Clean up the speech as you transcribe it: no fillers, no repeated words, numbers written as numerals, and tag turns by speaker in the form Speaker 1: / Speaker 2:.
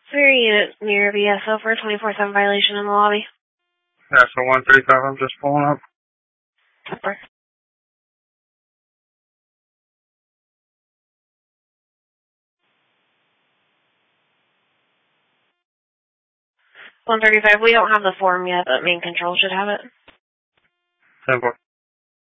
Speaker 1: Three unit near VSO for a 24/7 violation in the lobby.
Speaker 2: Yeah, so 135, I'm just pulling up.
Speaker 1: Pepper. 135, we don't have the form yet, but main control should have it.
Speaker 2: 10-4.